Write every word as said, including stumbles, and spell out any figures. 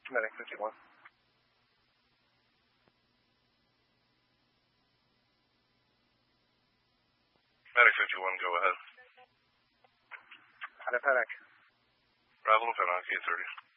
Medic fifty-one. Medic fifty-one, go ahead. Out of Panic. Bravo, Lieutenant, K thirty.